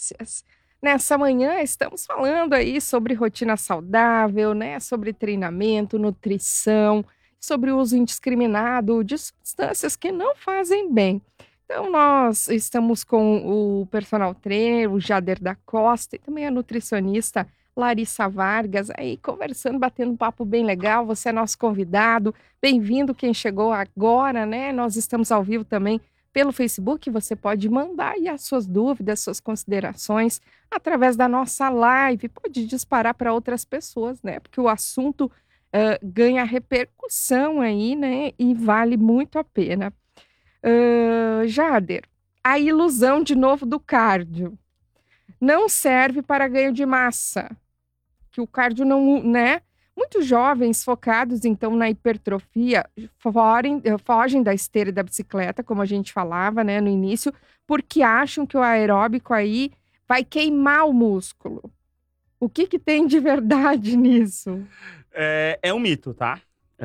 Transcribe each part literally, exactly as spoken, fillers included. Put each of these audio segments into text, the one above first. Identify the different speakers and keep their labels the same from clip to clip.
Speaker 1: notícias. Nessa manhã estamos falando aí sobre rotina saudável, né, sobre treinamento, nutrição, sobre o uso indiscriminado de substâncias que não fazem bem. Então nós estamos com o personal trainer, o Jader da Costa, e também a nutricionista Larissa Vargas, aí conversando, batendo um papo bem legal. Você é nosso convidado, bem-vindo quem chegou agora, né? Nós estamos ao vivo também pelo Facebook, você pode mandar aí as suas dúvidas, suas considerações através da nossa live, pode disparar para outras pessoas, né? Porque o assunto uh, ganha repercussão aí, né? E vale muito a pena. Uh, Jader, a ilusão de novo do cardio não serve para ganho de massa, que o cardio não, né? Muitos jovens focados, então, na hipertrofia, forem, fogem da esteira e da bicicleta, como a gente falava, né, no início, porque acham que o aeróbico aí vai queimar o músculo. O que que tem de verdade nisso?
Speaker 2: É, é um mito, tá?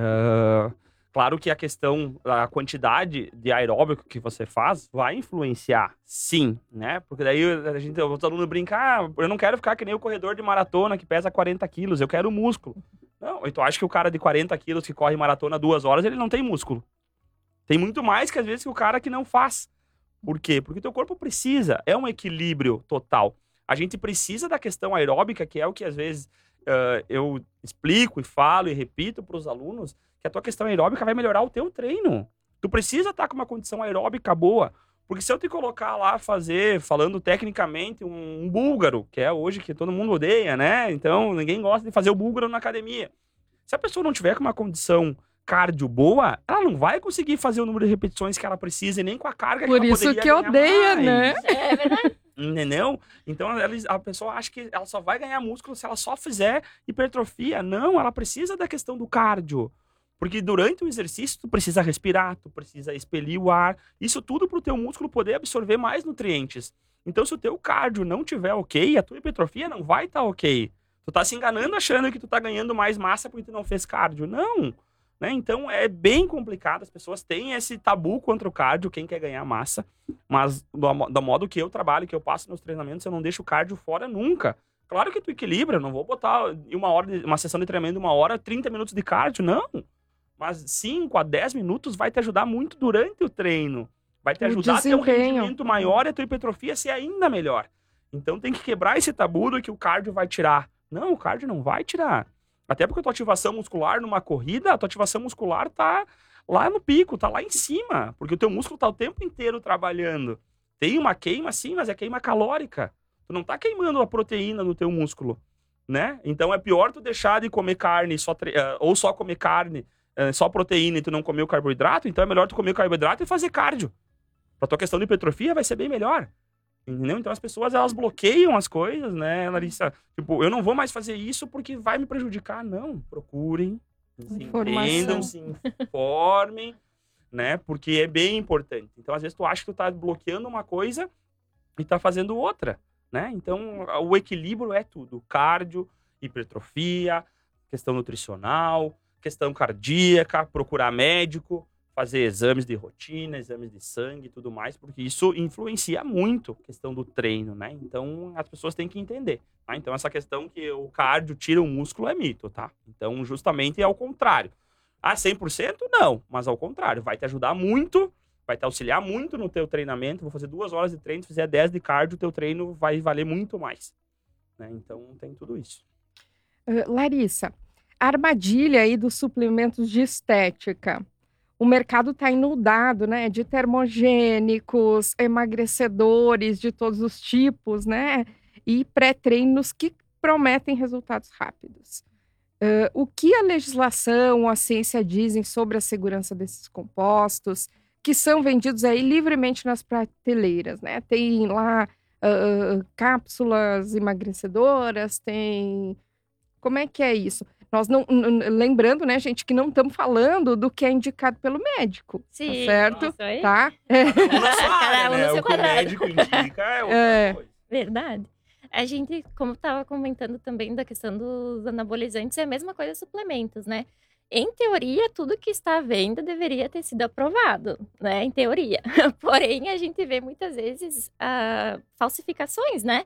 Speaker 2: Uh, claro que a questão, a quantidade de aeróbico que você faz vai influenciar, sim, né? Porque daí a gente, os alunos brincam, ah, eu não quero ficar que nem o corredor de maratona que pesa quarenta quilos, eu quero músculo. Não, então acho que o cara de quarenta quilos que corre maratona duas horas, ele não tem músculo. Tem muito mais que às vezes que o cara que não faz. Por quê? Porque o teu corpo precisa, é um equilíbrio total. A gente precisa da questão aeróbica, que é o que às vezes uh, eu explico e falo e repito para os alunos, que a tua questão aeróbica vai melhorar o teu treino. Tu precisa estar com uma condição aeróbica boa. Porque se eu te colocar lá fazer, falando tecnicamente, um, um búlgaro, que é hoje que todo mundo odeia, né? Então, ninguém gosta de fazer o búlgaro na academia. Se a pessoa não tiver com uma condição cardio boa, ela não vai conseguir fazer o número de repetições que ela precisa e nem com a carga
Speaker 1: Por
Speaker 2: que ela
Speaker 1: isso
Speaker 2: poderia
Speaker 1: que odeia,
Speaker 2: mais.
Speaker 1: né?
Speaker 3: É verdade.
Speaker 2: Entendeu? Então, ela, a pessoa acha que ela só vai ganhar músculo se ela só fizer hipertrofia. Não, ela precisa da questão do cardio. Porque durante o exercício, tu precisa respirar, tu precisa expelir o ar. Isso tudo para o teu músculo poder absorver mais nutrientes. Então, se o teu cardio não tiver ok, a tua hipertrofia não vai estar tá ok. Tu tá se enganando achando que tu tá ganhando mais massa porque tu não fez cardio. Não! Né? Então, é bem complicado. As pessoas têm esse tabu contra o cardio, quem quer ganhar massa. Mas, do, do modo que eu trabalho, que eu passo nos treinamentos, eu não deixo o cardio fora nunca. Claro que tu equilibra, não vou botar uma, hora de, uma sessão de treinamento de uma hora, trinta minutos de cardio, não. Mas cinco a dez minutos vai te ajudar muito durante o treino. Vai te ajudar a ter um rendimento maior e a tua hipertrofia ser ainda melhor. Então tem que quebrar esse tabu do que o cardio vai tirar. Não, o cardio não vai tirar. Até porque a tua ativação muscular numa corrida, a tua ativação muscular tá lá no pico, tá lá em cima. Porque o teu músculo tá o tempo inteiro trabalhando. Tem uma queima sim, mas é queima calórica. Tu não tá queimando a proteína no teu músculo, né? Então é pior tu deixar de comer carne só tre... ou só comer carne, só proteína e tu não comer o carboidrato, então é melhor tu comer o carboidrato e fazer cardio. Pra tua questão de hipertrofia vai ser bem melhor. Entendeu? Então as pessoas, elas bloqueiam as coisas, né, Larissa? Tipo, eu não vou mais fazer isso porque vai me prejudicar. Não, procurem, se entendam, se informem, né? Porque é bem importante. Então, às vezes, tu acha que tu tá bloqueando uma coisa e tá fazendo outra, né? Então, o equilíbrio é tudo. Cardio, hipertrofia, questão nutricional, questão cardíaca, procurar médico, fazer exames de rotina, exames de sangue e tudo mais, porque isso influencia muito a questão do treino, né? Então, as pessoas têm que entender. Tá? Então, essa questão que o cardio tira o músculo é mito, tá? Então, justamente é ao contrário. Ah, cem por cento? Não, mas ao contrário, vai te ajudar muito, vai te auxiliar muito no teu treinamento. Vou fazer duas horas de treino, se fizer dez de cardio, o teu treino vai valer muito mais. Né? Então, tem tudo isso.
Speaker 1: Uh, Larissa, a armadilha aí dos suplementos de estética. O mercado está inundado, né, de termogênicos, emagrecedores de todos os tipos, né, e pré-treinos que prometem resultados rápidos. Uh, o que a legislação, a ciência dizem sobre a segurança desses compostos, que são vendidos aí livremente nas prateleiras, né? Tem lá uh, cápsulas emagrecedoras, tem... Como é que é isso? Nós não, n- lembrando, né, gente, que não estamos falando do que é indicado pelo médico,
Speaker 3: Sim,
Speaker 1: tá certo?
Speaker 3: isso aí.
Speaker 1: Tá?
Speaker 2: Cada um na sua
Speaker 3: Cada
Speaker 2: área,
Speaker 3: um no
Speaker 2: né?
Speaker 3: seu
Speaker 2: O que o
Speaker 3: quadrado.
Speaker 2: médico indica é outra
Speaker 1: É.
Speaker 2: coisa.
Speaker 3: Verdade. A gente, como estava comentando também da questão dos anabolizantes, é a mesma coisa suplementos, né? Em teoria, tudo que está à venda deveria ter sido aprovado, né? Em teoria. Porém, a gente vê muitas vezes ah, falsificações, né?